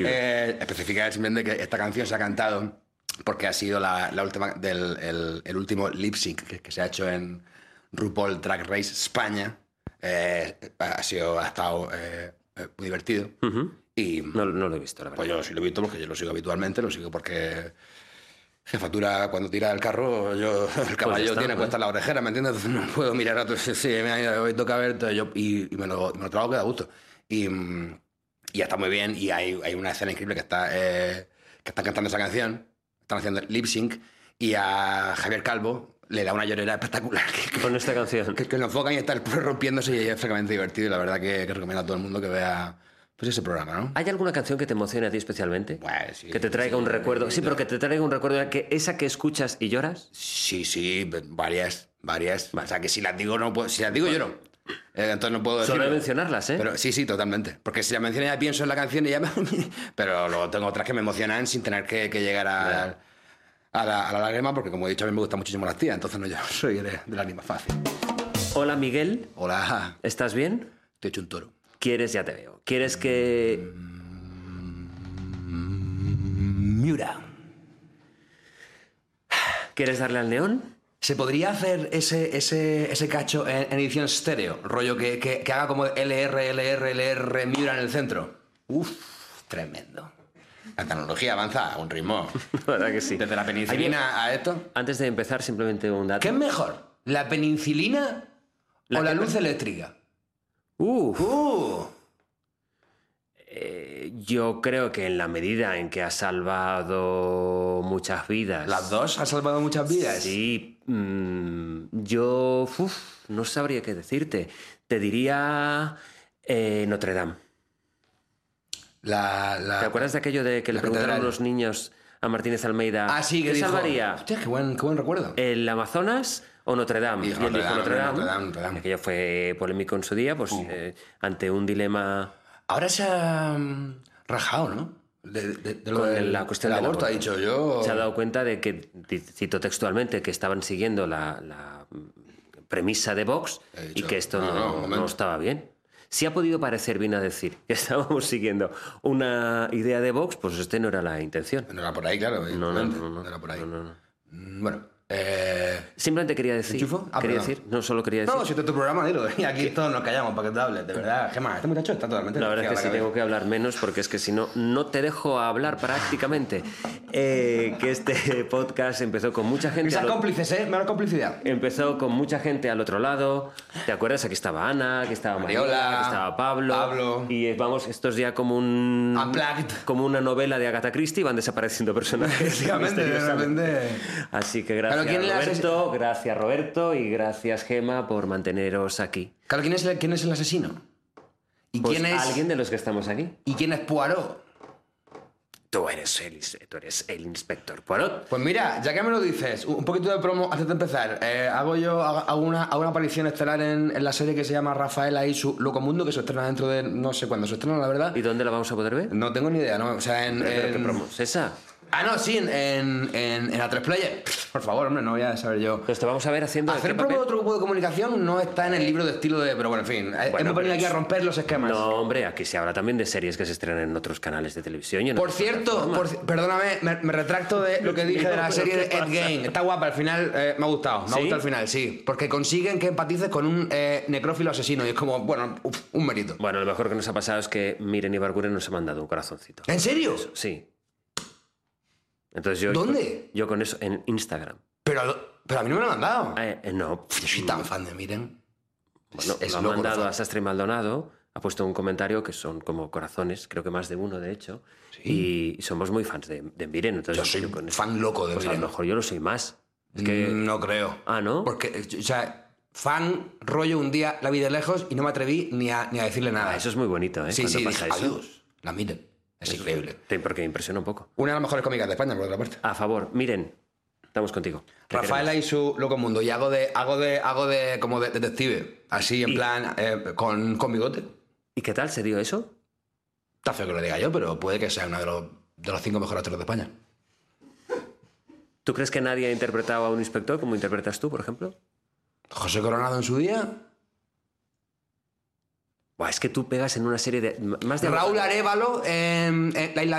Especificar simplemente que esta canción se ha cantado porque ha sido la última el último lip sync que se ha hecho en RuPaul Drag Race España. Ha estado muy divertido. Y No lo he visto, la verdad. pues yo sí lo he visto porque yo lo sigo habitualmente, lo sigo porque jefatura cuando tira el carro, el caballo tiene puesta la orejera, ¿me entiendes? Entonces no puedo mirar a otros. Sí, hoy toca ver, y me lo trago que da gusto. Y está muy bien, y hay una escena increíble que están cantando esa canción, están haciendo lip sync, y a Javier Calvo le da una llorera espectacular. Con esta canción. Que lo enfocan y está el perro rompiéndose, y es francamente divertido, y la verdad que recomiendo a todo el mundo que vea pues ese programa, ¿no? ¿Hay alguna canción que te emocione a ti especialmente? Pues sí, que te traiga un recuerdo. Sí, pero que te traiga un recuerdo, esa que escuchas y lloras. Sí, varias. Vale. O sea, que si las digo, no puedo, si las digo, lloro. Entonces no puedo decirlo. Solo de mencionarlas, ¿eh? Pero sí, totalmente. Porque si las menciono ya pienso en la canción y ya pero luego tengo otras que me emocionan sin tener que llegar a la lágrima, porque como he dicho, a mí me gustan muchísimo las tías, entonces no, yo soy de lágrima fácil. Hola, Miguel. Hola. ¿Estás bien? Te he hecho un toro. Ya te veo. ¿Quieres que...? Miura. ¿Quieres darle al neón? ¿Se podría hacer ese cacho en edición estéreo? Rollo que haga como LR, Miura en el centro. Uf, tremendo. La tecnología avanza a un ritmo. La verdad que sí. Desde la penicilina a esto. Antes de empezar, simplemente un dato. ¿Qué es mejor? ¿La penicilina o la luz eléctrica? Yo creo que en la medida en que ha salvado muchas vidas... ¿Las dos han salvado muchas vidas? Sí. Yo no sabría qué decirte. Te diría Notre Dame. ¿Te acuerdas de aquello de que le preguntaron a los niños a Martínez Almeida? Ah, sí, que ¿qué dijo, salvaría? Hostia, qué buen recuerdo. ¿El Amazonas o Notre Dame? Y él dijo Notre Dame. Aquello fue polémico en su día, pues ante un dilema... Ahora se ha rajado, ¿no? La cuestión del aborto, ha dicho yo. Se ha dado cuenta de que, cito textualmente, que estaban siguiendo la premisa de Vox y que esto no estaba bien. Si ha podido parecer bien a decir que estábamos siguiendo una idea de Vox, pues no era la intención. No era por ahí, claro. No era por ahí. No. Bueno. Simplemente quería decir. No solo quería decir. No, si este es tu programa, dilo. Y aquí todos nos callamos para que te hables. De verdad, Gemma, este muchacho está totalmente. La verdad es que sí tengo que hablar menos porque es que si no, no te dejo hablar prácticamente. Que este podcast empezó con mucha gente. Esas cómplices, menos complicidad. Empezó con mucha gente al otro lado. ¿Te acuerdas? Aquí estaba Ana, aquí estaba Mariola, aquí estaba Pablo. Y vamos, esto es ya como como una novela de Agatha Christie, van desapareciendo personajes. Efectivamente, de repente. Así que gracias. Gracias Roberto y gracias Gema por manteneros aquí. Claro, ¿quién es el asesino? ¿Y pues quién es alguien de los que estamos aquí? ¿Y quién es Poirot? Tú eres el inspector Poirot. Pues mira, ya que me lo dices, un poquito de promo antes de empezar. Hago una aparición estelar en la serie que se llama Rafaela y su Locomundo, que se estrena dentro de no sé cuándo se estrena, la verdad. ¿Y dónde la vamos a poder ver? No tengo ni idea, ¿no? O sea, ¿Pero qué promo es esa? Ah, no, sí, en A3 Player. Por favor, hombre, no voy a saber yo. Pues te vamos a ver haciendo... Hacer promo de otro grupo de comunicación no está en el libro de estilo de... Pero bueno, en fin, hemos venido aquí a romper los esquemas. No, hombre, aquí se habla también de series que se estrenan en otros canales de televisión. Por cierto, perdóname, me retracto de lo que dije de la serie de Ed Gein. Está guapa, al final me ha gustado. Me ha gustado al final, sí. Porque consiguen que empatices con un necrófilo asesino. Y es como, bueno, un mérito. Bueno, lo mejor que nos ha pasado es que Miren Ibarguren nos ha mandado un corazoncito. ¿En serio? Sí. Entonces yo, ¿dónde? Yo con eso en Instagram. Pero a mí no me lo han mandado. No. Yo soy tan fan de Miren. Bueno, lo ha mandado a Sastre Maldonado. Ha puesto un comentario que son como corazones, creo que más de uno, de hecho. Sí. Y somos muy fans de Miren. Entonces, yo soy fan loco de Miren. A lo mejor yo lo soy más. Es que... No creo. Ah, ¿no? Porque, o sea, fan rollo un día la vi de lejos y no me atreví ni a decirle nada. Eso es muy bonito, ¿eh? Sí, Cuando sí, pasa dije, eso. adiós. La Miren. Es increíble. Porque impresiona un poco. Una de las mejores cómicas de España, por otra parte. A favor. Miren, estamos contigo. Rafaela y su Locomundo. Y hago de como de detective. Así, en plan, con bigote. ¿Y qué tal se dio eso? Está feo que lo diga yo, pero puede que sea uno de los 5 mejores actores de España. ¿Tú crees que nadie ha interpretado a un inspector como interpretas tú, por ejemplo? José Coronado en su día. Es que tú pegas en una serie de... más de Raúl Arévalo en La Isla